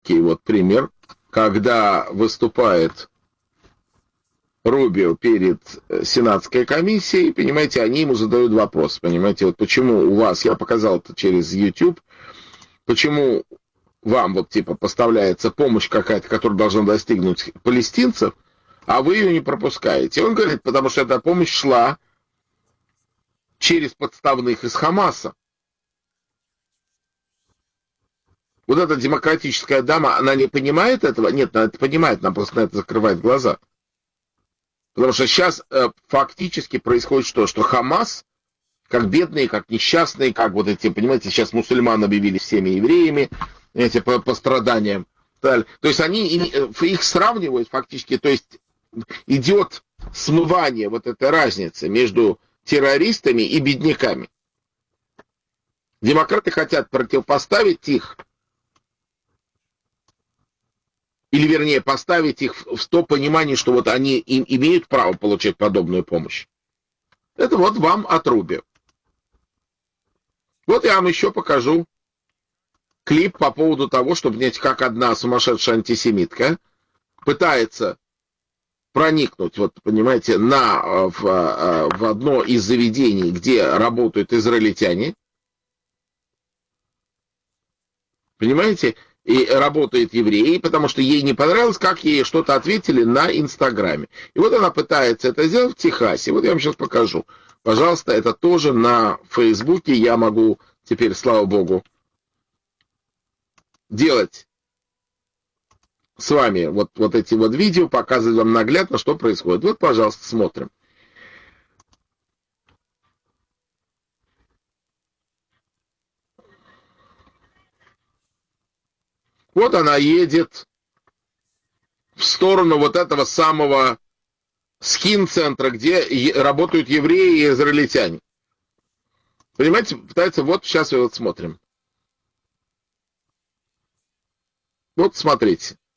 яркий вот пример, когда выступает Рубио перед Сенатской комиссией, понимаете, они ему задают вопрос, понимаете, вот почему у вас, я показал это через YouTube, почему вам вот типа поставляется помощь какая-то, которая должна достигнуть палестинцев, а вы ее не пропускаете. Он говорит, потому что эта помощь шла через подставных из Хамаса. Вот эта демократическая дама, она не понимает этого? Нет, она это понимает, она просто на это закрывает глаза. Потому что сейчас фактически происходит что? Что Хамас, как бедные, как несчастные, как вот эти, понимаете, сейчас мусульман объявили всеми евреями, эти по страданиям. То есть они их сравнивают фактически, то есть идет смывание вот этой разницы между террористами и бедняками. Демократы хотят противопоставить их, или вернее поставить их в то понимание, что вот они имеют право получать подобную помощь. Это вот вам от Рубио. Вот я вам еще покажу клип по поводу того, что, понимаете, как одна сумасшедшая антисемитка пытается проникнуть, вот, понимаете, в одно из заведений, где работают израильтяне, понимаете, и работают евреи, потому что ей не понравилось, как ей что-то ответили на Инстаграме. И вот она пытается это сделать в Техасе. Вот я вам сейчас покажу. Пожалуйста, это тоже на Фейсбуке. Я могу теперь, слава богу, делать с вами вот эти вот видео, показывать вам наглядно, что происходит. Вот, пожалуйста, смотрим. Вот она едет в сторону вот этого самого скин-центра, где работают евреи и израильтяне. Понимаете, пытаются, вот сейчас вот смотрим. Вот смотрите.